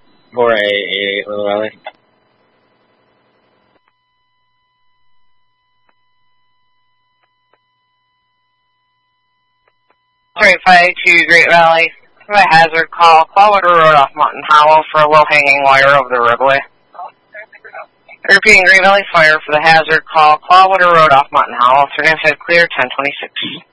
488 Little Valley. 3582 Great Valley. For a hazard call, Clawwater Road off Mountain Hollow for a low-hanging wire over the roadway. Repeating, Great Valley Fire for the hazard call, Clawwater Road off Mountain Hollow. 3 clear, 1026.